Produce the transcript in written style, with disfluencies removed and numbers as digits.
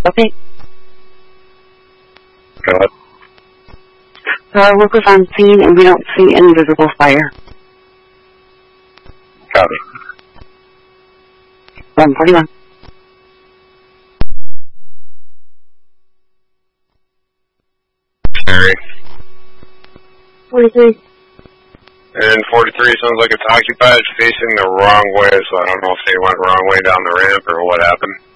Okay. Go ahead. Workers on scene, and we don't see any visible fire. Copy. 141. Harry. 43. And 43 sounds like it's occupied, facing the wrong way, so I don't know if they went the wrong way down the ramp or what happened.